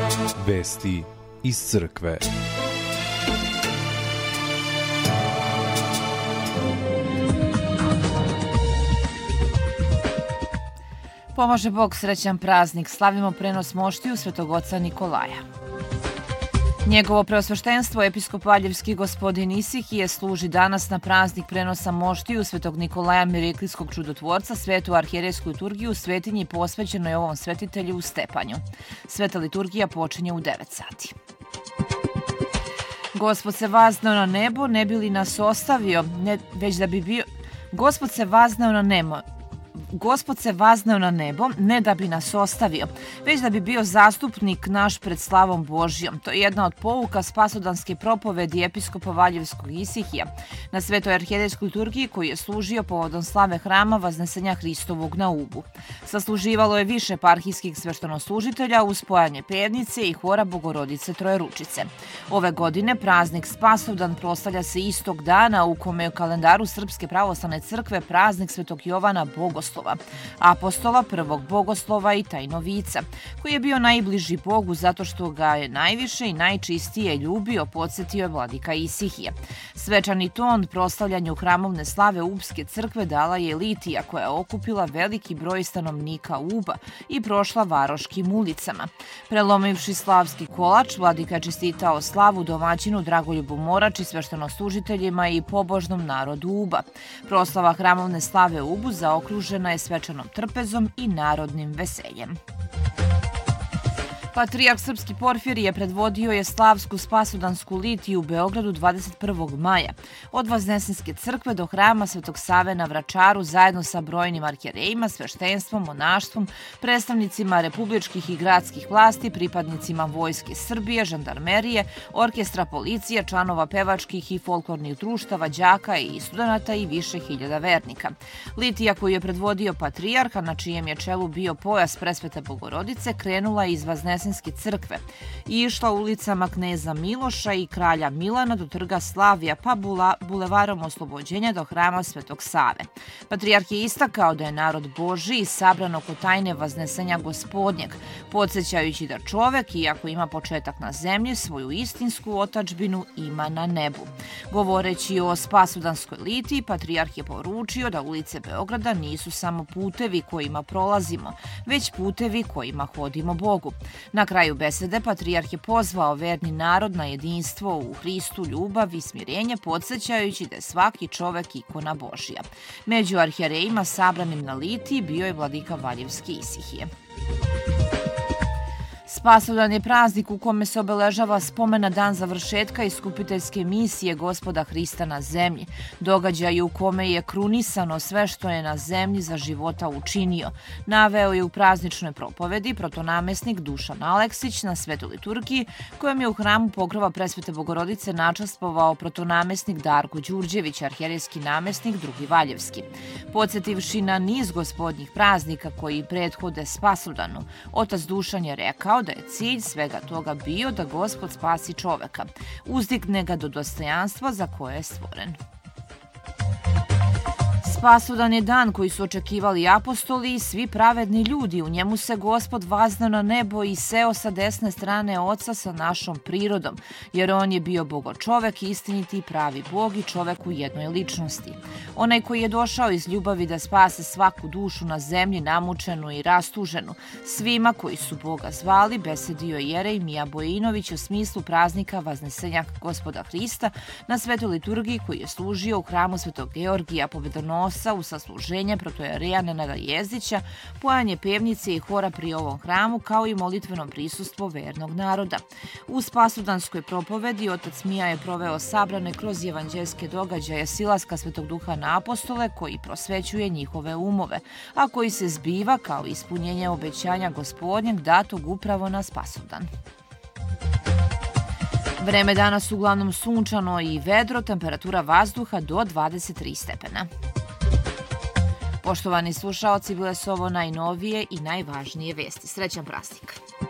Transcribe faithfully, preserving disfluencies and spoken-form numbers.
Vesti iz crkve. Pomaže Bog, srećan praznik. Slavimo prenos moštiju Svetog oca Nikolaja. Njegovo preosveštenstvo, episkop Valjevski gospodin Isihije, služi danas na praznik prenosa moštiju Svetog Nikolaja Miriklijskog čudotvorca, svetu arhijerejsku liturgiju u svetinji posvećenoj ovom svetitelju u Stepanju. Sveta liturgija počinje u devet sati. Gospod se vazneo na nebo, ne bi li nas ostavio, ne, već da bi bio... Gospod se vazneo na nebo, Gospod se vazneo na nebo, ne da bi nas ostavio, već da bi bio zastupnik naš pred slavom Božjom. To je jedna od pouka spasodanske propovedi episkopa Valjevskog Isihija na svetoj arhijerejskoj liturgiji koji je služio povodom slave hrama Vaznesenja Hristovog na Ubu. Sasluživalo je više eparhijskih sveštenoslužitelja uz spojanje pevnice i hora Bogorodice Trojeručice. Ove godine praznik Spasovdan proslavlja se istog dana u kome je u kalendaru Srpske pravoslavne crkve praznik Svetog Jovana Bogoslova, apostola, prvog bogoslova i tajnovica, koji je bio najbliži Bogu zato što ga je najviše i najčistije ljubio, podsjetio je vladika Isihije. Svečani ton proslavljanju hramovne slave Ubske crkve dala je litija koja je okupila veliki broj stanovnika Uba i prošla varoškim ulicama. Prelomivši slavski kolač, vladika je čestitao slavu domaćinu Dragoljubu Morač i sveštenoslužiteljima i pobožnom narodu Uba. Proslava hramovne slave Ubu zaokružena je svečanom trpezom i narodnim veseljem. Patrijarh srpski Porfirije predvodio je slavsku spasodansku litiju u Beogradu dvadeset prvog maja. Od Vaznesenske crkve do hrama Svetog Save na Vračaru zajedno sa brojnim arhijerejima, sveštenstvom, monaštvom, predstavnicima republičkih i gradskih vlasti, pripadnicima Vojske Srbije, žandarmerije, orkestra policije, članova pevačkih i folklornih društava, đaka i studenata i više hiljada vernika. Litija koju je predvodio patrijarha, na čijem je čelu bio pojas presvete Bogorodice, krenula iz Vaznesenske crkve i išla ulicama Kneza Miloša i kralja Milana do trga Slavija pa bula, bulevarom Oslobođenja do hrama Svetog Save. Patrijarh je istakao da je narod Božji sabran oko tajne Vaznesenja Gospodnjeg, podsjećajući da čovek, iako ima početak na zemlji, svoju istinsku otadžbinu ima na nebu. Govoreći o spasodanskoj litiji, patrijarh je poručio da ulice Beograda nisu samo putevi kojima prolazimo, već putevi kojima hodimo Bogu. Na kraju besede patrijarh je pozvao verni narod na jedinstvo u Hristu, ljubav i smirenje, podsjećajući da je svaki čovek ikona Božja. Među arhijerejima sabranim na litiji bio je vladika Valjevski Isihije. Spasovdan je praznik u kome se obeležava spomen na dan završetka iskupiteljske misije Gospoda Hrista na zemlji, događaj u kome je krunisano sve što je na zemlji za života učinio. Naveo je u prazničnoj propovedi protonamesnik Dušan Aleksić na svetoj liturgiji, kojem je u hramu Pokrova presvete Bogorodice načastvovao protonamesnik Darko Đurđević, arhijerejski namesnik drugi Valjevski. Podsjetivši na niz gospodnjih praznika koji prethode Spasovdanu, otac Dušan je rekao da je cilj svega toga bio da Gospod spasi čoveka, uzdigne ga do dostojanstva za koje je stvoren. Spasovdan je dan koji su očekivali apostoli i svi pravedni ljudi. U njemu se Gospod vazneo na nebo i seo sa desne strane Oca sa našom prirodom, jer on je bio bogočovek, istiniti i pravi Bog i čovek u jednoj ličnosti. Onaj koji je došao iz ljubavi da spase svaku dušu na zemlji namučenu i rastuženu, svima koji su Boga zvali, besedio je Jerej Mija Bojinović u smislu praznika Vaznesenja Gospoda Hrista na svetoj liturgiji koji je služio u hramu Svetog Georgija Pobedonosa u sasluženje protojereja Nenada Jezdića, pojanje pevnice i hora pri ovom hramu, kao i molitveno prisustvo vernog naroda. U spasovdanskoj propovedi otac Mija je proveo sabrane kroz evanđeljske događaje silaska Svetog Duha na apostole koji prosvećuje njihove umove, a koji se zbiva kao ispunjenje obećanja Gospodnjeg datog upravo na Spasovdan. Vreme danas uglavnom sunčano i vedro, temperatura vazduha do dvadeset tri stepena. Poštovani slušaoci, bile su ovo najnovije i najvažnije vesti. Srećan praznik!